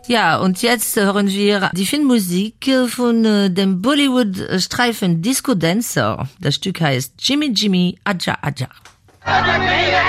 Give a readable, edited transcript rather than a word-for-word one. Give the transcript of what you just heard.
Ja, und jetzt hören wir die Filmmusik von dem Bollywood-Streifen Disco Dancer. Das Stück heißt Jimmy Jimmy Aja Aja.